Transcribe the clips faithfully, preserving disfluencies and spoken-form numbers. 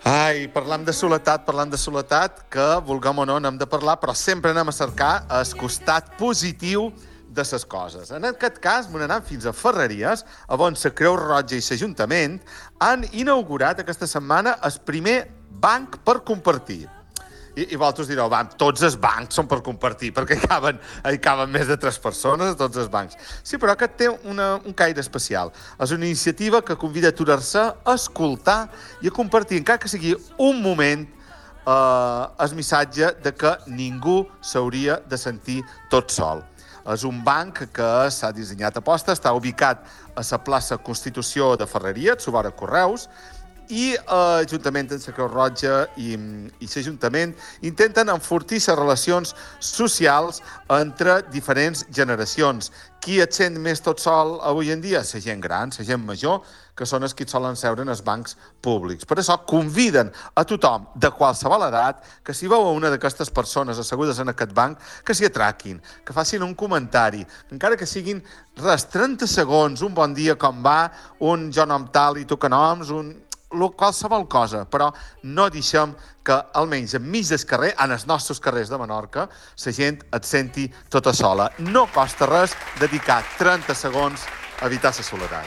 Ai, parlant de soledat, parlant de soledat, que, vulguem o no, n'hem de parlar, però sempre anem a cercar el costat positiu de les coses. En aquest cas, m'han anat fins a Ferreries, on la Creu Roja i l'Ajuntament han inaugurat aquesta setmana el primer banc per compartir. I, i vosaltres direu, va, tots els bancs són per compartir, perquè hi caben, hi caben més de tres persones a tots els bancs. Sí, però aquest té una, un caire especial. És una iniciativa que convida a aturar-se, a escoltar i a compartir, encara que sigui un moment, eh, el missatge de que ningú s'hauria de sentir tot sol. És un banc que s'ha dissenyat a posta, està ubicat a la plaça Constitució de Ferreries, Subara Correus, i l'Ajuntament de la Creu Roja i, i l'Ajuntament intenten enfortir les relacions socials entre diferents generacions. Qui et sent més tot sol avui en dia? La gent gran, la gent major, que són els que solen seure en els bancs públics. Per això conviden a tothom de qualsevol edat que si veu a una d'aquestes persones assegudes en aquest banc, que s'hi atraquin, que facin un comentari, encara que siguin res, trenta segons, un bon dia com va, un jo nom tal i tu que noms, un... qualsevol cosa, però no deixem que almenys enmig del carrer, en els nostres carrers de Menorca, la gent et senti tota sola. No costa res dedicar trenta segons a evitar la soledat.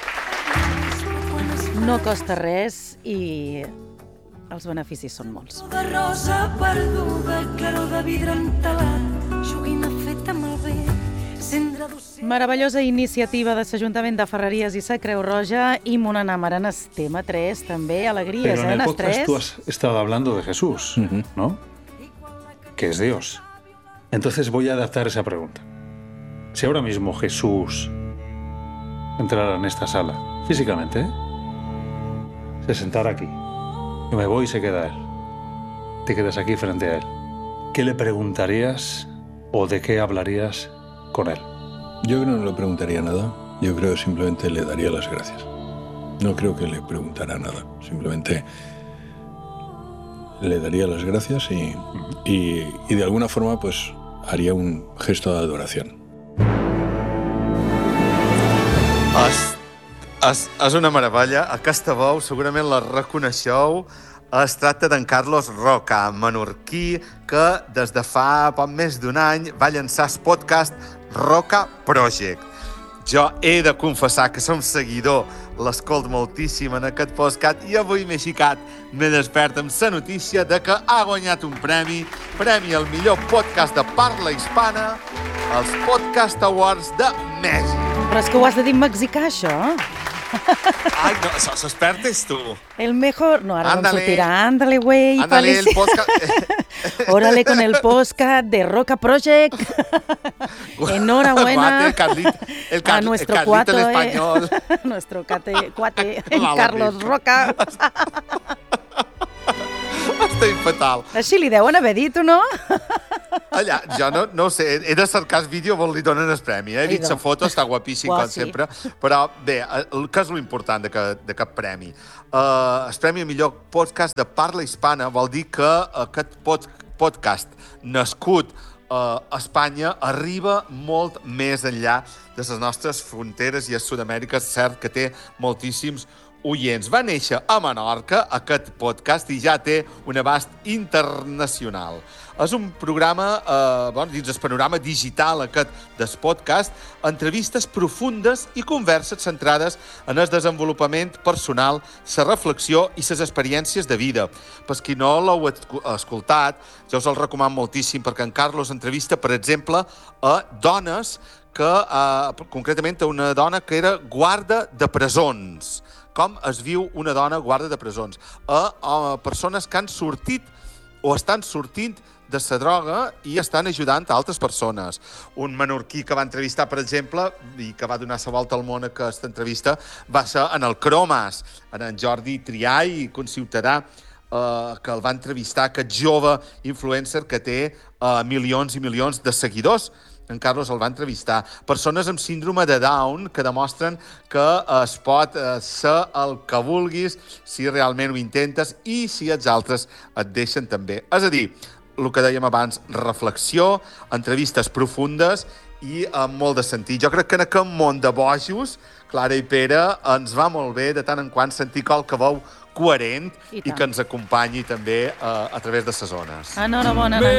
No costa res i els beneficis són molts. De rosa perduda, claror de vidre entelat, joguina feta amb el vent. Meravellosa iniciativa de l'Ajuntament de Ferreries i la Creu Roja i m'on anem ara en el tema tres, també, alegrías, Pero en ¿eh? el En podcast tres. tú has estado hablando de Jesús, uh-huh. ¿no? Que es Dios. Entonces voy a adaptar esa pregunta. Si ahora mismo Jesús entrara en esta sala, físicamente, ¿eh? se sentara aquí, yo me voy y se queda él, te quedas aquí frente a él, ¿qué le preguntarías o de qué hablarías con él? Yo creo que no le preguntaría nada. Yo creo que simplemente le daría las gracias. No creo que le preguntara nada. Simplemente le daría las gracias y, uh-huh. y, y de alguna forma pues haría un gesto de adoración. És, és, és una meravella. Aquesta veu segurament la reconeixeu. Es tracta d'en Carlos Roca, menorquí, que des de fa poc més d'un any va llançar el podcast Roca Project. Jo he de confessar que som seguidor, l'escolt moltíssim en aquest podcast i avui m'he xicat, m'he despert amb la notícia de que ha guanyat un premi, premi al millor podcast de parla hispana, als Podcast Awards de Mèxic. Però és que ho has de dir en mexicà, això? Ai, no, s'espert és tu. El mejor... No, ara Ándale. no sortirà. Ándale, güey. Ándale, el Felici- podcast... Órale con el podcast de Roca Project. Enhorabuena Guate, Carlit, el Car- a nuestro el Carlito cuate, el español. eh, nuestro cate, cuate, Malament. Carlos Roca. Estic fatal. Així li deuen haver dit, o no? Allà, jo no, no ho sé, he de cercar el vídeo on li donen el premi. Eh? He vist la foto, està guapíssim, Guau, com sí. sempre. Però bé, el que és l'important d'aquest premi? Uh, el premi a millor podcast de parla hispana vol dir que aquest pod podcast nascut a Espanya arriba molt més enllà de les nostres fronteres i a Sud-amèrica és cert que té moltíssims oients. Va néixer a Menorca, aquest podcast, i ja té un abast internacional. És un programa, eh, bueno, dins el panorama digital aquest del podcast, entrevistes profundes i converses centrades en el desenvolupament personal, la reflexió i les experiències de vida. Per qui no l'heu escoltat, jo us el recomano moltíssim perquè en Carlos entrevista, per exemple, a dones que, eh, concretament a una dona que era guarda de presons. Com es viu una dona guarda de presons, a, a persones que han sortit o estan sortint de la droga i estan ajudant a altres persones. Un menorquí que va entrevistar, per exemple, i que va donar la volta al món a aquesta entrevista, va ser en el Cromas, en en Jordi Triay, conciutadà, eh, que el va entrevistar, aquest jove influencer que té eh, milions i milions de seguidors. En Carlos el va entrevistar. Persones amb síndrome de Down que demostren que es pot ser el que vulguis si realment ho intentes i si els altres et deixen també. És a dir, el que dèiem abans, reflexió, entrevistes profundes i amb molt de sentit. Jo crec que en aquest món de bojos, Clara i Pere, ens va molt bé de tant en quant sentir qualque veu coherent I i, tant. que ens acompanyi també uh, a través de ses zones. Enhorabona,